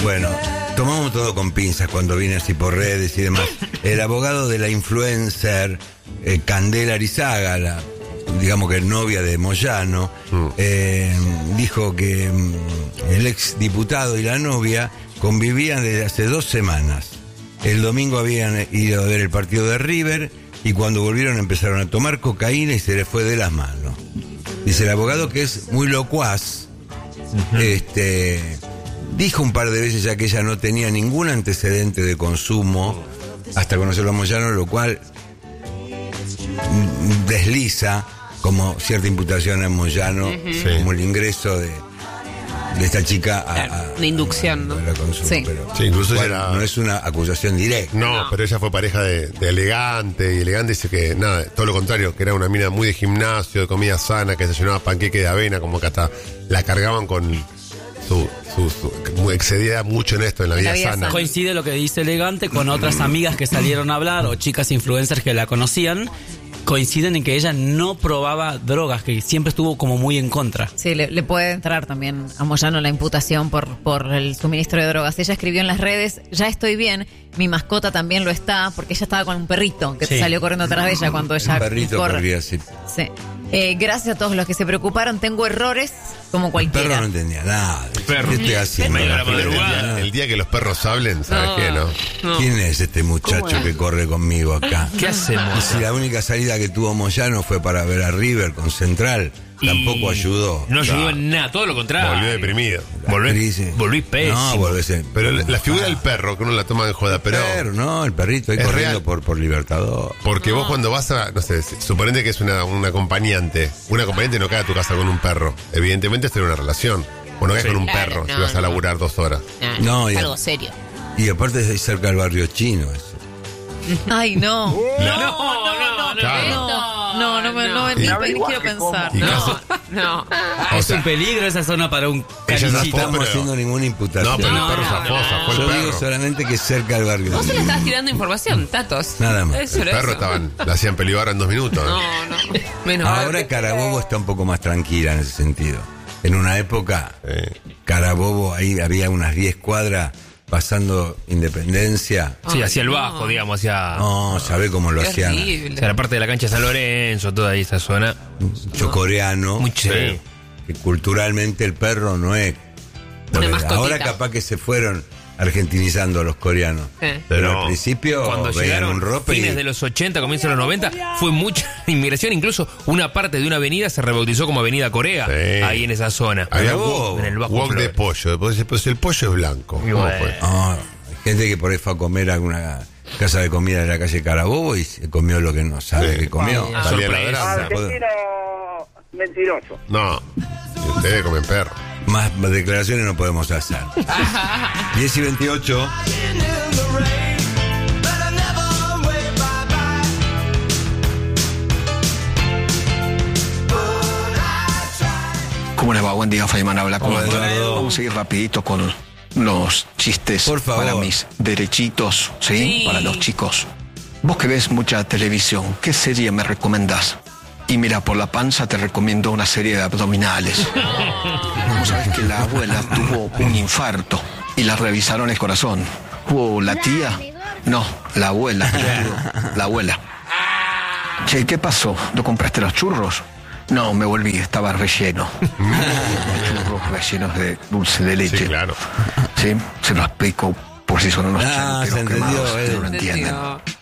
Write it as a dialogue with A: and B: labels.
A: Bueno, tomamos todo con pinzas cuando viene así por redes y demás. El abogado de la influencer Candela Arizaga, digamos que novia de Moyano, dijo que el ex diputado y la novia convivían desde hace 2 semanas. El domingo habían ido a ver el partido de River y cuando volvieron empezaron a tomar cocaína y se les fue de las manos. Dice el abogado que es muy locuaz. Dijo un par de veces ya que ella no tenía ningún antecedente de consumo hasta conocerlo a Moyano, lo cual desliza como cierta imputación a Moyano, como el ingreso de esta chica a
B: una inducción, ¿no?
A: La consumo,
C: Sí.
A: pero
D: Sí, incluso
A: bueno, no es una acusación directa.
D: No, pero ella fue pareja de Elegante, y Elegante dice que nada, todo lo contrario, que era una mina muy de gimnasio, de comida sana, que se llenaba panqueque de avena, como que hasta la cargaban con excedía mucho en esto, en la vida sana.
E: Coincide lo que dice Elegante con otras amigas que salieron a hablar o chicas influencers que la conocían. Coinciden en que ella no probaba drogas, que siempre estuvo como muy en contra.
C: Sí, le puede entrar también a Moyano la imputación por el suministro de drogas. Ella escribió en las redes: ya estoy bien, mi mascota también lo está, porque ella estaba con un perrito que salió corriendo atrás de ella cuando ella
A: Un perrito
C: corre.
A: corría así.
C: Sí. Gracias a todos los que se preocuparon. Tengo errores como
A: El
C: cualquiera.
A: perro no entendía nada.
B: Perro.
A: ¿Qué estoy haciendo?
B: Medio de la madrugada.
D: El día que los perros hablen, ¿sabes qué, no?
A: ¿Quién es este muchacho que corre conmigo acá?
B: ¿Qué hacemos?
A: Y si la única salida que tuvo Moyano fue para ver a River con Central, tampoco ayudó.
B: No ayudó en nada, todo lo contrario.
D: Volvió deprimido.
B: Volví pésimo.
A: No, volvés.
D: Pero la figura del perro, que uno la toma en joda, pero
A: No, el perrito ahí
D: es
A: corriendo
D: real.
A: por Libertador.
D: porque vos cuando vas a, no sé, suponete que es una acompañante no cae a tu casa con un perro. Evidentemente esto es una relación. O no caes con un
B: Claro,
D: perro
B: no,
D: si vas a laburar 2 horas.
A: No, y-
B: algo serio.
A: Y aparte es cerca del barrio chino eso.
C: Ay, no.
D: Claro.
C: Ni quiero pensar.
D: Y
C: No.
D: caso-
B: No.
D: o
E: Es
D: sea,
E: un peligro esa zona para un
D: ella
A: No
D: zafó,
E: canichito.
A: estamos
D: pero-
A: haciendo ninguna imputación.
D: No, pero el
E: No,
D: perro
E: no,
D: zafó el
A: Yo digo
D: perro.
A: solamente que es cerca del barrio
B: Vos se le
A: chino.
B: estás tirando información, Tatos.
A: Nada más.
B: Eso
D: El
B: era
D: perro
B: eso.
D: la hacían pelibar en 2 minutos.
B: No. Menos mal.
A: Ahora Carabobo está un poco más tranquila en ese sentido. En una época, Carabobo, ahí había unas 10 cuadras pasando Independencia.
B: Sí,
E: Ah,
B: hacia el bajo, digamos, hacia,
A: No, ¿sabe cómo lo hacían?
B: hacia la parte de la cancha de San Lorenzo, toda ahí esa zona.
A: Mucho coreano.
B: Muy chévere.
A: Que culturalmente el perro no es.
B: Una mascotita.
A: Ahora capaz que se fueron argentinizando a los coreanos. Pero al principio
B: Cuando
A: veían
B: llegaron
A: un rope
B: fines
A: y
B: de los 80, comienzos de los 90, fue mucha inmigración. Incluso una parte de una avenida se rebautizó como Avenida Corea,
D: Sí.
B: ahí en esa zona.
D: Había
B: En el Bajo
D: wok de
B: Flores.
D: pollo. Pues el pollo es blanco.
B: Y
D: ¿Cómo
B: bueno.
D: fue?
A: hay gente que por ahí fue a comer a alguna casa de comida de la calle Carabobo y se comió lo que no sabe
D: Sí.
A: que comió.
B: Ah,
D: Salía
B: sorpresa.
D: ladrando.
F: Argentino mentiroso.
D: No. Y ustedes comen perro.
A: Más declaraciones no podemos hacer. 10 y 28.
G: ¿Cómo le va? Buen día, Feynman. Habla con
A: Hola, Eduardo.
G: Vamos a ir rapidito con los chistes
A: Por favor.
G: para mis derechitos, ¿sí?
B: Sí.
G: Para los chicos. Vos que ves mucha televisión, ¿qué serie me recomendás? Y mira, por la panza te recomiendo una serie de abdominales. Vos sabés que la abuela tuvo un infarto y la revisaron el corazón. ¿La tía? No, la abuela. La abuela. Che, ¿qué pasó? ¿No compraste los churros? No, me volví, estaba relleno. Churros rellenos de dulce de leche.
D: Sí, claro.
G: Sí, se lo explico por si son unos
A: Ah,
G: chanteros
A: se entendió,
G: quemados que no lo
B: Entendido.
G: entienden.